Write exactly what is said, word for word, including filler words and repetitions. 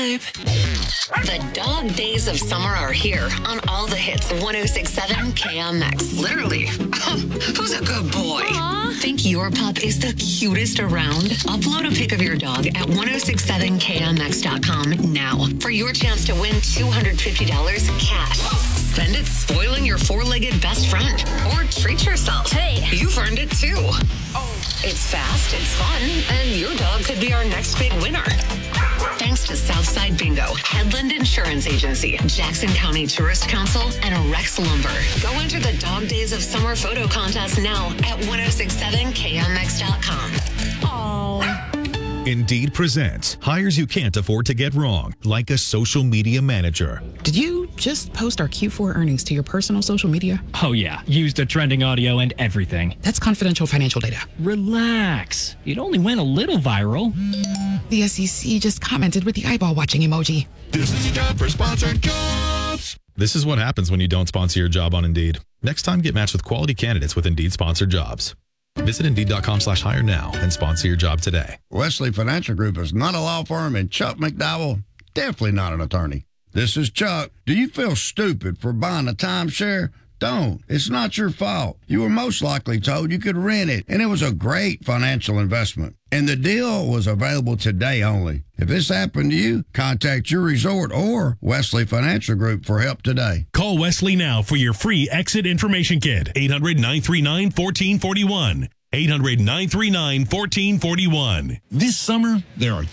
The dog days of summer are here on all the hits one oh six point seven K M X. Literally. Who's a good boy? Aww. Think your pup is the cutest around? Upload a pic of your dog at ten sixty-seven K M X dot com now for your chance to win two hundred fifty dollars cash. Spend it spoiling your four-legged best friend or treat yourself. Hey, you've earned it too. Oh. It's fast, it's fun, and your dog could be our next big winner. Thanks to Southside Bingo, Headland Insurance Agency, Jackson County Tourist Council, and Rex Lumber. Go enter the Dog Days of Summer photo contest now at ten sixty-seven K M X dot com. Oh. Indeed presents hires you can't afford to get wrong, like a social media manager. Did you just post our Q four earnings to your personal social media? Oh, yeah. Used the trending audio and everything. That's confidential financial data. Relax. It only went a little viral. The S E C just commented with the eyeball watching emoji. This is your job for sponsored jobs. This is what happens when you don't sponsor your job on Indeed. Next time, get matched with quality candidates with Indeed sponsored jobs. Visit Indeed.com slash hire now and sponsor your job today. Wesley Financial Group is not a law firm, and Chuck McDowell, definitely not an attorney. This is Chuck. Do you feel stupid for buying a timeshare? Don't. It's not your fault. You were most likely told you could rent it, and it was a great financial investment. And the deal was available today only. If this happened to you, contact your resort or Wesley Financial Group for help today. Call Wesley now for your free exit information kit. eight hundred, nine three nine, one four four one. eight hundred, nine three nine, one four four one. This summer, there are